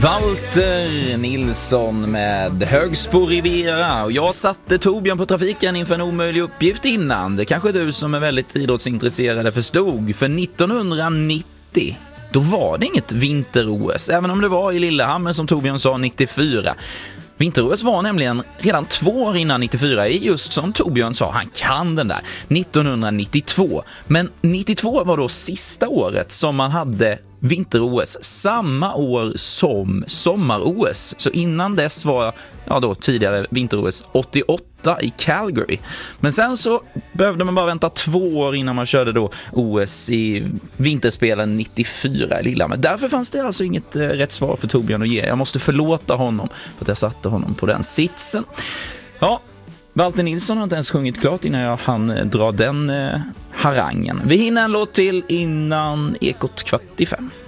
Walter Nilsson med Högsbo Riviera, och jag satte Torbjörn på trafiken inför en omöjlig uppgift innan. Det kanske du som är väldigt idrottsintresserade förstod, för 1990 då var det inget vinter-OS, även om det var i Lillehammer som Torbjörn sa 94. Vinter-OS var nämligen redan 2 år innan 94, just som Torbjörn sa, han kan den där, 1992. Men 92 var då sista året som man hade vinter-OS, samma år som sommar-OS. Så innan dess var då tidigare vinter-OS 88 i Calgary. Men sen så behövde man bara vänta 2 år innan man körde då OS i vinterspelen 94 i Lillehammer. Därför fanns det alltså inget rätt svar för Torbjörn att ge. Jag måste förlåta honom för att jag satte honom på den sitsen. Ja, Walter Nilsson har inte ens sjungit klart innan jag hann dra den harangen. Vi hinner en låt till innan Ekot 4:45.